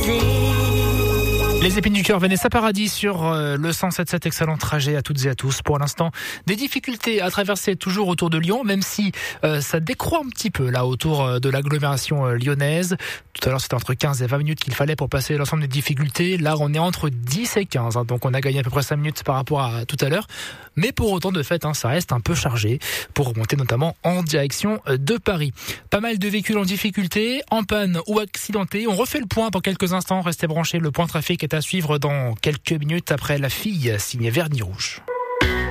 Les épines du cœur, Vanessa Paradis sur le 107.7, excellent trajet à toutes et à tous. Pour l'instant, des difficultés à traverser toujours autour de Lyon, même si ça décroît un petit peu là autour de l'agglomération lyonnaise. Tout à l'heure, c'était entre 15 et 20 minutes qu'il fallait pour passer l'ensemble des difficultés. Là, on est entre 10 et 15, donc on a gagné à peu près 5 minutes par rapport à tout à l'heure. Mais pour autant, de fait, ça reste un peu chargé pour remonter notamment en direction de Paris. Pas mal de véhicules en difficulté, en panne ou accidentés. On refait le point dans quelques instants. Restez branchés, le point trafic est à suivre dans quelques minutes après La Fille, signée Vernis Rouge.